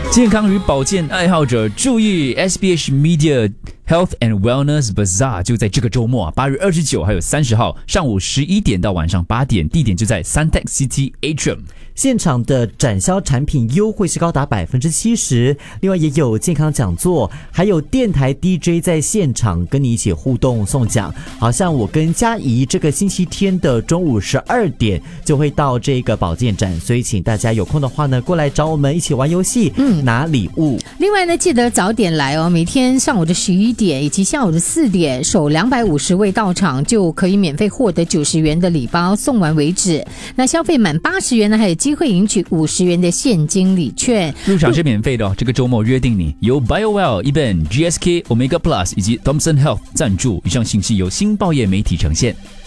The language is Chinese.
健康与保健爱好者注意 ，SBH Media Health and Wellness Bazaar 就在这个周末8月29还有30号上午11点到晚上8点，地点就在 Suntec City Atrium。 现场的展销产品优惠是高达70%，另外也有健康讲座，还有电台 DJ 在现场跟你一起互动送奖。好像我跟嘉怡这个星期天的中午12点就会到这个保健展，所以请大家有空的话呢，过来找我们一起玩游戏，拿礼物。 另外呢，记得早点来哦，每天上午的11点以及下午的4点，首250位到场就可以免费获得90元的礼包，送完为止。那消费满80元呢，还有机会赢取50元的现金礼券。 入场是免费的哦，这个周末约定你。由 BioWell、eBan、GSK、Omega Plus 以及 Thomson Health 赞助。以上信息由新报业媒体呈现。